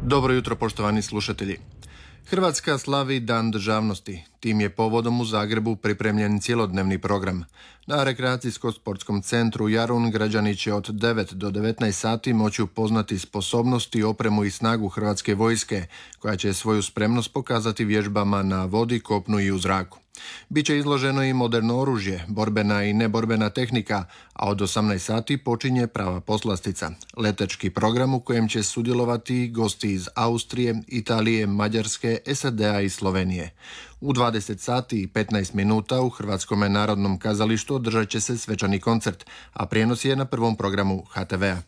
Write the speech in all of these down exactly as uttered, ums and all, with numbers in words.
Dobro jutro, poštovani slušatelji. Hrvatska slavi Dan državnosti. Tim je povodom u Zagrebu pripremljen cjelodnevni program. Na rekreacijsko-sportskom centru Jarun građani će od devet do devetnaest sati moći upoznati sposobnosti, opremu i snagu Hrvatske vojske, koja će svoju spremnost pokazati vježbama na vodi, kopnu i u zraku. Biće izloženo i moderno oružje, borbena i neborbena tehnika, a od osamnaest sati počinje prava poslastica. Letečki program u kojem će sudjelovati gosti iz Austrije, Italije, Mađarske, S A D-a i Slovenije. U dvadeset sati i petnaest minuta u Hrvatskom narodnom kazalištu održat će se svečani koncert, a prijenos je na prvom programu H T V-a.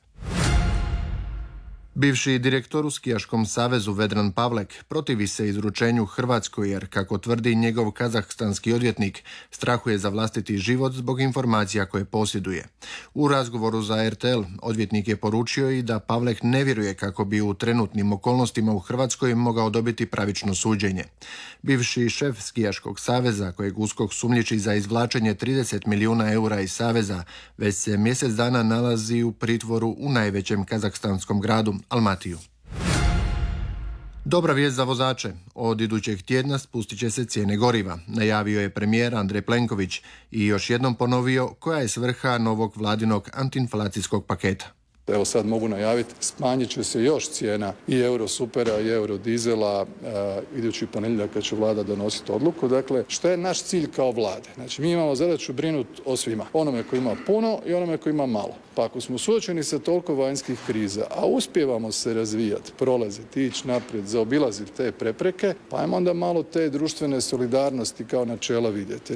Bivši direktor u Skijaškom savezu Vedran Pavlek protivi se izručenju Hrvatskoj jer, kako tvrdi njegov kazahstanski odvjetnik, strahuje za vlastiti život zbog informacija koje posjeduje. U razgovoru za R T L odvjetnik je poručio i da Pavlek ne vjeruje kako bi u trenutnim okolnostima u Hrvatskoj mogao dobiti pravično suđenje. Bivši šef Skijaškog saveza, kojeg USKOK sumnjiči za izvlačenje trideset milijuna eura iz saveza, već se mjesec dana nalazi u pritvoru u najvećem kazahstanskom gradu Almatiju. Dobra vijest za vozače. Od idućeg tjedna spustit će se cijene goriva, najavio je premijer Andrej Plenković i još jednom ponovio koja je svrha novog vladinog antiinflacijskog paketa. Evo sad mogu najaviti, smanjit će se još cijena i Eurosupera i Eurodizela e, idući ponedjeljak kad će vlada donositi odluku. Dakle, što je naš cilj kao vlade? Znači, mi imamo zadaću brinuti o svima. Onome koji ima puno i onome koji ima malo. Pa ako smo suočeni sa toliko vanjskih kriza, a uspijevamo se razvijati, prolaziti, ići naprijed, zaobilaziti te prepreke, pa ajmo onda malo te društvene solidarnosti kao načela vidjeti.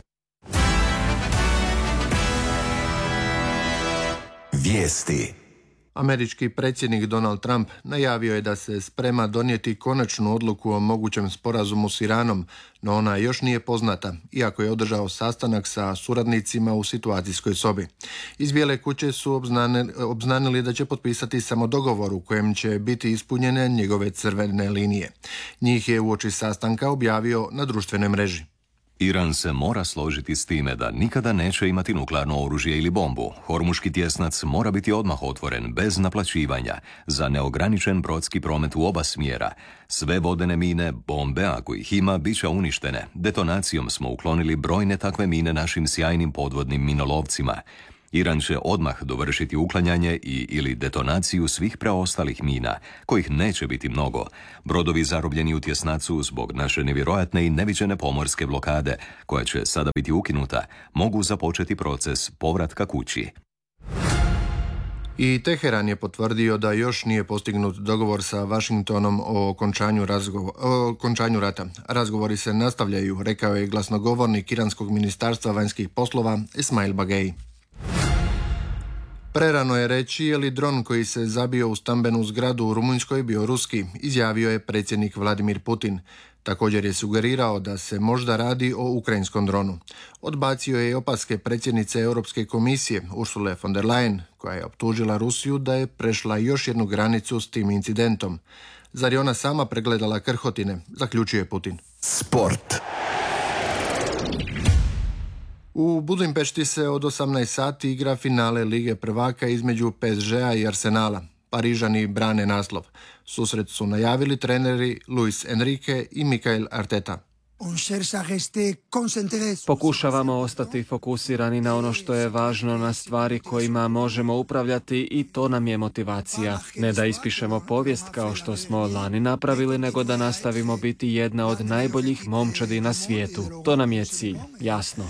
Vijesti. Američki predsjednik Donald Trump najavio je da se sprema donijeti konačnu odluku o mogućem sporazumu s Iranom, no ona još nije poznata, iako je održao sastanak sa suradnicima u situacijskoj sobi. Iz Bijele kuće su obznanili, obznanili da će potpisati samo dogovor u kojem će biti ispunjene njegove crvene linije. Njih je uoči sastanka objavio na društvenoj mreži. Iran se mora složiti s time da nikada neće imati nuklearno oružje ili bombu. Hormuški tjesnac mora biti odmah otvoren, bez naplaćivanja, za neograničen brodski promet u oba smjera. Sve vodene mine, bombe, ako ih ima, bit će uništene. Detonacijom smo uklonili brojne takve mine našim sjajnim podvodnim minolovcima. Iran će odmah dovršiti uklanjanje i ili detonaciju svih preostalih mina, kojih neće biti mnogo. Brodovi zarobljeni u tjesnacu zbog naše nevjerojatne i neviđene pomorske blokade, koja će sada biti ukinuta, mogu započeti proces povratka kući. I Teheran je potvrdio da još nije postignut dogovor sa Washingtonom o okončanju, razgovor, o okončanju rata. Razgovori se nastavljaju, rekao je glasnogovornik Iranskog ministarstva vanjskih poslova Esmail Bagei. Prerano je reći je li dron koji se zabio u stambenu zgradu u Rumunjskoj bio ruski, izjavio je predsjednik Vladimir Putin. Također je sugerirao da se možda radi o ukrajinskom dronu. Odbacio je i opaske predsjednice Europske komisije Ursule von der Leyen, koja je optužila Rusiju da je prešla još jednu granicu s tim incidentom. Zar je ona sama pregledala krhotine, zaključuje Putin. Sport. U Budimpešti se od osamnaest sati igra finale Lige prvaka između P S G-a i Arsenala. Parižani brane naslov. Susret su najavili treneri Luis Enrique i Mikel Arteta. Pokušavamo ostati fokusirani na ono što je važno, na stvari kojima možemo upravljati i to nam je motivacija. Ne da ispišemo povijest kao što smo lani napravili, nego da nastavimo biti jedna od najboljih momčadi na svijetu. To nam je cilj, jasno.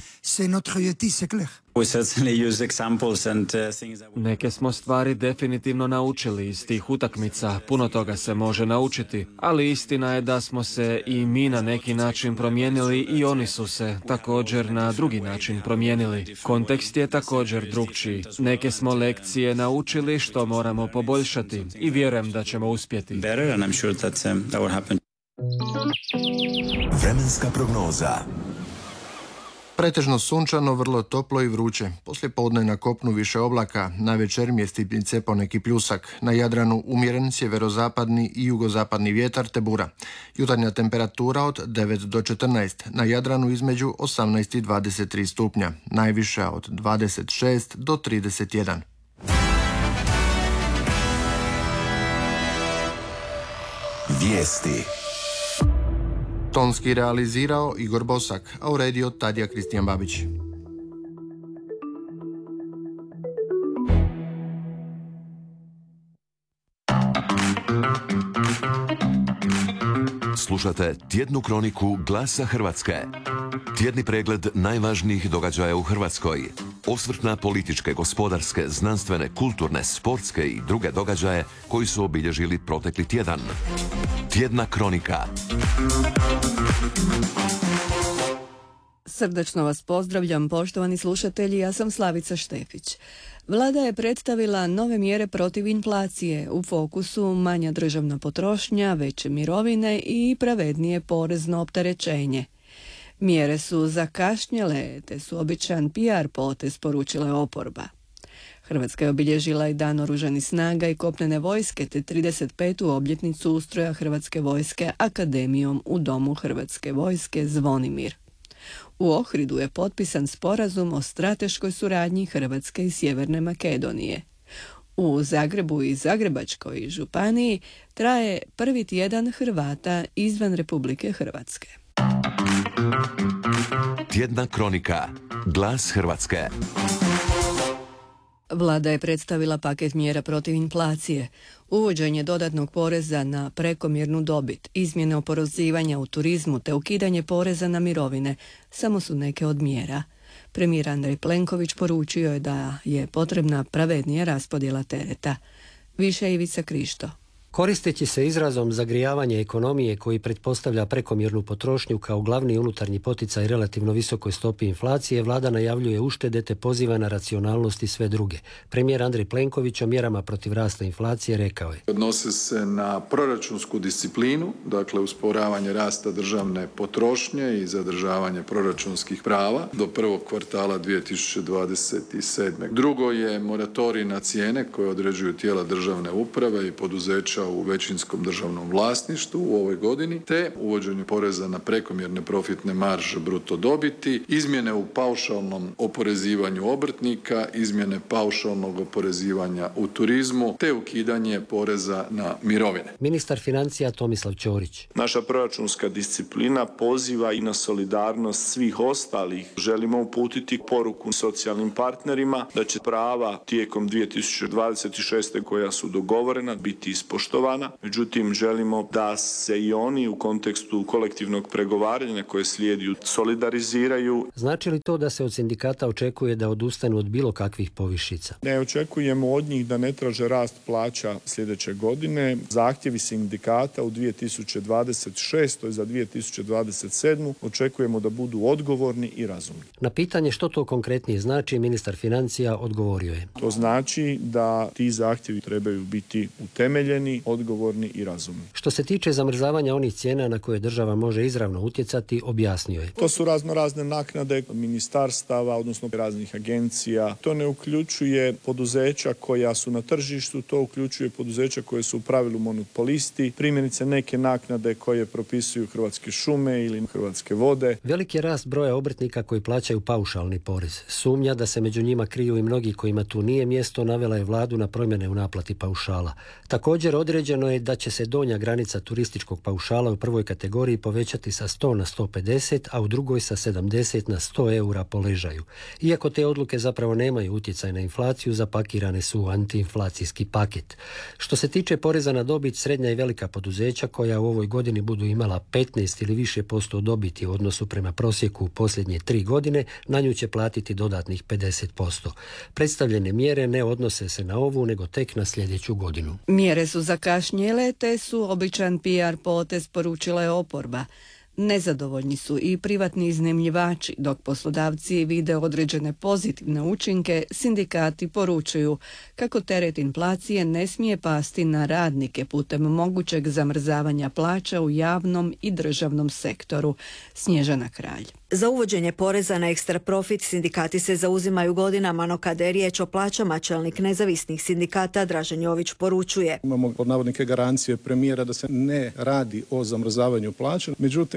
Neke smo stvari definitivno naučili iz tih utakmica, puno toga se može naučiti, ali istina je da smo se i mi na neki način promijenili i oni su se također na drugi način promijenili. Kontekst je također drukčiji. Neke smo lekcije naučili što moramo poboljšati i vjerujem da ćemo uspjeti. Vremenska prognoza. Pretežno sunčano, vrlo toplo i vruće. Poslije podne na kopnu više oblaka, navečer mjestimice poneki pljusak. Na Jadranu umjeren sjeverozapadni i jugozapadni vjetar te bura. Jutarnja temperatura od devet do četrnaest, na Jadranu između osamnaest i dvadeset tri stupnja, najviša od dvadeset šest do trideset jedan. Vijesti. Tonski realizirao Igor Bosak, a uredio Tadija Kristijan Babić. Slušate tjednu kroniku Glasa Hrvatske. Tjedni pregled najvažnijih događaja u Hrvatskoj. Osvrt na političke, gospodarske, znanstvene, kulturne, sportske i druge događaje koji su obilježili protekli tjedan. Tjedna kronika. Srdačno vas pozdravljam, poštovani slušatelji, ja sam Slavica Štefić. Vlada je predstavila nove mjere protiv inflacije, u fokusu manja državna potrošnja, veće mirovine i pravednije porezno opterećenje. Mjere su zakašnjele, te su običan P R potez, poručila je oporba. Hrvatska je obilježila i Dan oružanih snaga i kopnene vojske, te trideset petu obljetnicu ustroja Hrvatske vojske akademijom u Domu Hrvatske vojske Zvonimir. U Ohridu je potpisan sporazum o strateškoj suradnji Hrvatske i Sjeverne Makedonije. U Zagrebu i Zagrebačkoj županiji traje prvi tjedan Hrvata izvan Republike Hrvatske. Tjedna kronika. Glas Hrvatske. Vlada je predstavila paket mjera protiv inflacije, uvođenje dodatnog poreza na prekomjernu dobit, izmjene oporezivanja u turizmu te ukidanje poreza na mirovine samo su neke od mjera. Premijer Andrej Plenković poručio je da je potrebna pravednija raspodjela tereta. Više Ivica Krišto. Koristeći se izrazom zagrijavanje ekonomije koji pretpostavlja prekomjernu potrošnju kao glavni unutarnji poticaj relativno visokoj stopi inflacije, vlada najavljuje uštede te poziva na racionalnost i sve druge. Premijer Andrej Plenković o mjerama protiv rasta inflacije rekao je: Odnose se na proračunsku disciplinu, dakle usporavanje rasta državne potrošnje i zadržavanje proračunskih prava do prvog kvartala dvije tisuće dvadeset sedme. Drugo je moratorij na cijene koje određuju tijela državne uprave i poduzeća u većinskom državnom vlasništvu u ovoj godini, te uvođenje poreza na prekomjerne profitne marže bruto dobiti, izmjene u paušalnom oporezivanju obrtnika, izmjene paušalnog oporezivanja u turizmu, te ukidanje poreza na mirovine. Ministar financija Tomislav Ćorić. Naša proračunska disciplina poziva i na solidarnost svih ostalih. Želimo uputiti poruku socijalnim partnerima da će prava tijekom dvije tisuće dvadeset šeste koja su dogovorena biti ispoštovana. Međutim, želimo da se i oni u kontekstu kolektivnog pregovaranja koje slijedi solidariziraju. Znači li to da se od sindikata očekuje da odustanu od bilo kakvih povišica? Ne očekujemo od njih da ne traže rast plaća sljedeće godine. Zahtjevi sindikata u dvije tisuće dvadeset šestoj za dvije tisuće dvadeset sedmu očekujemo da budu odgovorni i razumni. Na pitanje što to konkretnije znači, ministar financija odgovorio je: To znači da ti zahtjevi trebaju biti utemeljeni, odgovorni i razumni. Što se tiče zamrzavanja onih cijena na koje država može izravno utjecati, objasnio je: To su razno razne naknade ministarstava, odnosno raznih agencija. To ne uključuje poduzeća koja su na tržištu, to uključuje poduzeća koje su u pravilu monopolisti, primjerice neke naknade koje propisuju Hrvatske šume ili Hrvatske vode. Veliki je rast broja obrtnika koji plaćaju paušalni porez. Sumnja da se među njima kriju i mnogi kojima tu nije mjesto navela je vladu na promjene u naplati paušala. Također određeno je da će se donja granica turističkog paušala u prvoj kategoriji povećati sa sto na sto pedeset, a u drugoj sa sedamdeset na sto eura po ležaju. Iako te odluke zapravo nemaju utjecaj na inflaciju, zapakirane su u antiinflacijski paket. Što se tiče poreza na dobit, srednja i velika poduzeća koja u ovoj godini budu imala petnaest ili više posto dobiti u odnosu prema prosjeku u posljednje tri godine, na nju će platiti dodatnih pedeset posto. Predstavljene mjere ne odnose se na ovu, nego tek na sljedeću godinu. Mjere su zakašnjele, te su običan P R potez, poručila je oporba. Nezadovoljni su i privatni iznajmljivači, dok poslodavci vide određene pozitivne učinke, sindikati poručuju kako teret inflacije ne smije pasti na radnike putem mogućeg zamrzavanja plaća u javnom i državnom sektoru. Snježana Kralj. Za uvođenje poreza na ekstra profit sindikati se zauzimaju godinama, no kada je riječ o plaćama, čelnik nezavisnih sindikata Dražen Jović poručuje: Imamo pod navodnike garancije premijera da se ne radi o zamrzavanju plaća, međutim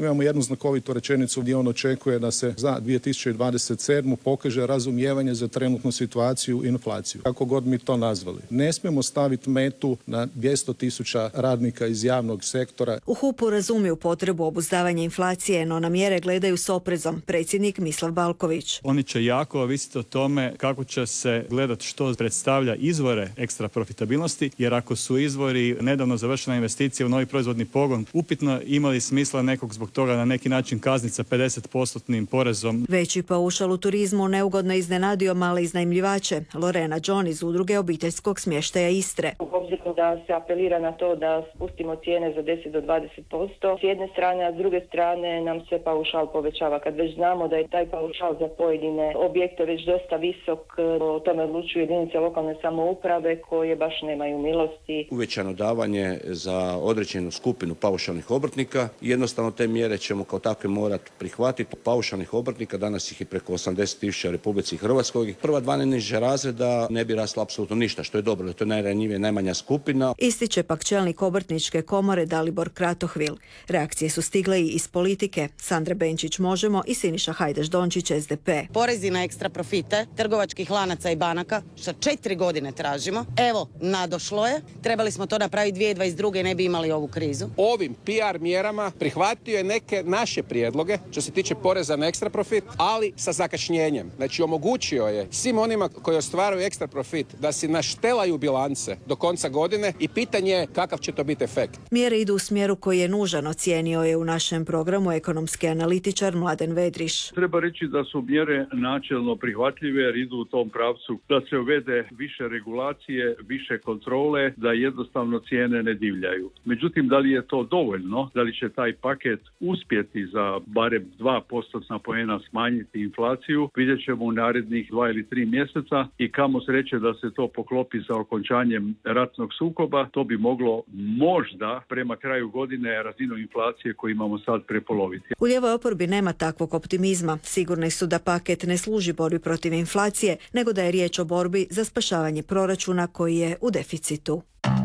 imamo jednu znakovitu rečenicu gdje on očekuje da se za dvije tisuće dvadeset sedmu pokaže razumijevanje za trenutnu situaciju i inflaciju. Kako god mi to nazvali. Ne smijemo staviti metu na dvjesto tisuća radnika iz javnog sektora. U H U P-u razumiju potrebu obuzdavanja inflacije, no na mjere gledaju s oprezom. Predsjednik Mislav Balković. Oni će jako ovisiti o tome kako će se gledati što predstavlja izvore ekstra profitabilnosti, jer ako su izvori nedavno završena investicija u novi proizvodni pogon, upitno imali smisla nekog zbog toga na neki način kazniti sa pedeset postotnim porezom. Veći paušal u turizmu neugodno iznenadio male iznajmljivače. Lorena John iz udruge obiteljskog smještaja Istre. Obzirom da se apelira na to da spustimo cijene za deset do dvadeset posto, s jedne strane, a s druge strane nam se paušal povećava. Kad već znamo da je taj paušal za pojedine objekte već dosta visok, o tome odlučuju jedinice lokalne samouprave koje baš nemaju milosti. Uvećano davanje za određenu skupinu paušalnih obrtnika. Jednostavno te mjere ćemo kao takve morati prihvatiti. Paušalnih obrtnika, danas ih je preko osamdeset tisuća u Republici Hrvatskoj. Prva dva najniža razreda ne bi rasla apsolutno ništa, što je dobro, da to je najranjivija, najmanja skupina. Ističe pak čelnik obrtničke komore Dalibor Kratohvil. Reakcije su stigle i iz politike. Sandra Benčić Možemo i Siniša Hajdaš Dončić S D P. Porezi na ekstra profite trgovačkih lanaca i banaka, što četiri godine tražimo. Evo, nadošlo je. Trebali smo to napraviti dvije tisuće dvadeset druge i ne bi imali ovu krizu. Ovim P R mjerama prihvatio je neke naše prijedloge što se tiče poreza na ekstra profit, ali sa zakašnjenjem. Znači omogućio je svim onima koji ostvaruju ekstra profit da si naštelaju bilance do konca godine i pitanje je kakav će to biti efekt. Mjere idu u smjeru koji je nužan, ocijenio je u našem programu ekonomski analitičar Mladen Vedriš. Treba reći da su mjere načelno prihvatljive jer idu u tom pravcu da se uvede više regulacije, više kontrole, da jednostavno cijene ne divljaju. Međutim, da li je to dovoljno, da li će taj paket uspjeti za barem dva postotna poena smanjiti inflaciju, vidjet ćemo u narednih dva ili tri mjeseca i kamo sreće da se to poklopi sa okončanjem ratnog sukoba, to bi moglo možda prema kraju godine razinu inflacije koju imamo sad prepoloviti. U lijevoj oporbi nema takvog optimizma. Sigurni su da paket ne služi borbi protiv inflacije, nego da je riječ o borbi za spašavanje proračuna koji je u deficitu.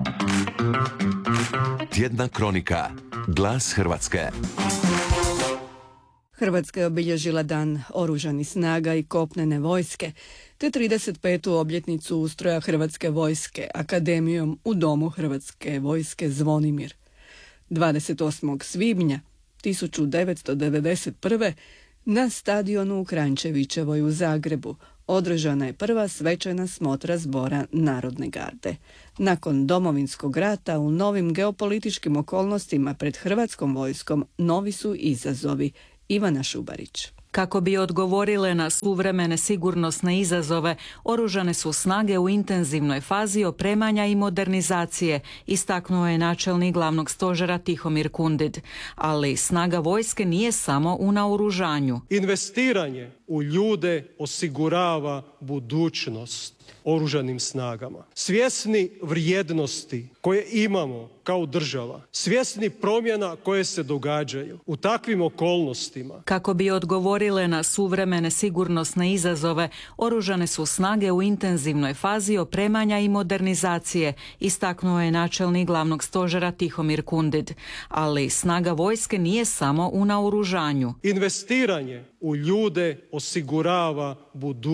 Tjedna kronika. Glas Hrvatske. Hrvatska je obilježila Dan oružanih snaga i kopnene vojske, te trideset petu obljetnicu ustroja Hrvatske vojske akademijom u Domu Hrvatske vojske Zvonimir. dvadeset osmog svibnja tisuću devetsto devedeset prve. na stadionu u Kranjčevićevoj u Zagrebu održana je prva svečana smotra zbora Narodne garde. Nakon Domovinskog rata u novim geopolitičkim okolnostima pred Hrvatskom vojskom novi su izazovi. Ivana Šubarić. Kako bi odgovorile na suvremene sigurnosne izazove, oružane su snage u intenzivnoj fazi opremanja i modernizacije, istaknuo je načelnik glavnog stožera Tihomir Kundid. Ali snaga vojske nije samo u naoružanju. Investiranje u ljude osigurava budućnost oružanim snagama. Svjesni vrijednosti koje imamo kao država, svjesni promjena koje se događaju u takvim okolnostima. Kako bi odgovorile na suvremene sigurnosne izazove, oružane su snage u intenzivnoj fazi opremanja i modernizacije, istaknuo je načelnik glavnog stožera Tihomir Kundid. Ali snaga vojske nije samo u naoružanju. Investiranje u ljude osigurava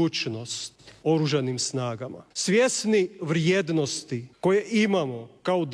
budućnost oružanim snagama. Svjesni vrijednosti koje imamo kao